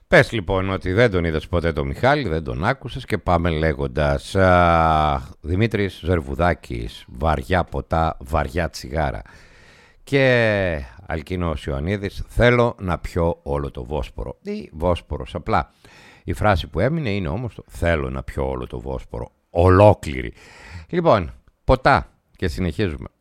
Πες λοιπόν ότι δεν τον είδες ποτέ τον Μιχάλη, δεν τον άκουσες και πάμε λέγοντας. Δημήτρης Ζερβουδάκης, βαριά ποτά, βαριά τσιγάρα. Και Αλκίνος Ιωαννίδης, θέλω να πιω όλο το Βόσπορο. Ή Βόσπορος, απλά. Η φράση που έμεινε είναι όμως το θέλω να πιω όλο το Βόσπορο. Ολόκληρη. Λοιπόν, ποτά και συνεχίζουμε.